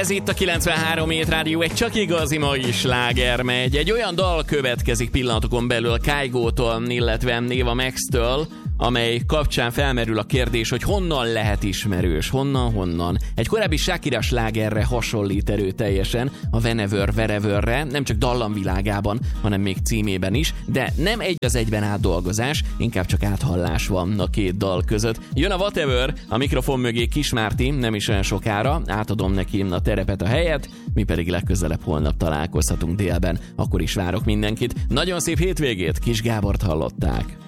Ez itt a 93 Hét Rádió, egy csak igazi mai sláger megy. Egy olyan dal következik pillanatokon belül Kygo-tól, illetve Eva Max-től, amely kapcsán felmerül a kérdés, hogy honnan lehet ismerős, honnan. Egy korábbi Shakira slágerre hasonlít erőteljesen, a Whenever, Whereverre, nem csak dallamvilágában, hanem még címében is, de nem egy az egyben átdolgozás, inkább csak áthallás van a két dal között. Jön a Whatever, a mikrofon mögé Kismárti, nem is olyan sokára, átadom neki a terepet, a helyet, mi pedig legközelebb holnap találkozhatunk délben, akkor is várok mindenkit. Nagyon szép hétvégét, Kis Gábort hallották.